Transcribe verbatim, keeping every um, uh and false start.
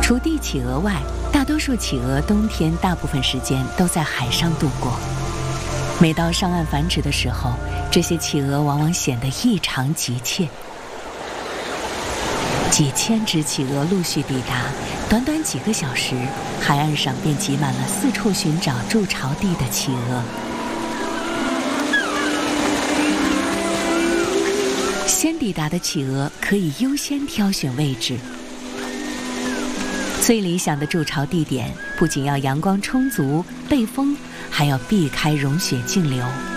除地企鹅外，大多数企鹅冬天大部分时间都在海上度过。每到上岸繁殖的时候，这些企鹅往往显得异常急切。几千只企鹅陆续抵达，短短几个小时，海岸上便挤满了四处寻找筑巢地的企鹅。先抵达的企鹅可以优先挑选位置。最理想的筑巢地点不仅要阳光充足、背风，还要避开融雪径流。